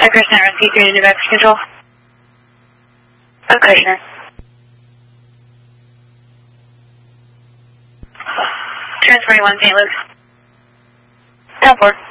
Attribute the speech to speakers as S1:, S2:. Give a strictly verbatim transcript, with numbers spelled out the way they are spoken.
S1: Krishna, Rescue three to New Bedford Control. Oh, Krishna. Transporting one Saint Luke. ten four.